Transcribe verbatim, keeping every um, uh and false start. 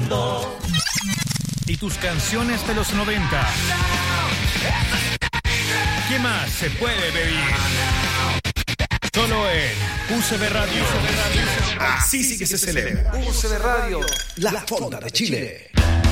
mundo. Y tus canciones de los noventa. ¿Qué más se puede pedir? Solo en U C B Radio. Así sí que se celebra. U C B Radio, la fonda de Chile.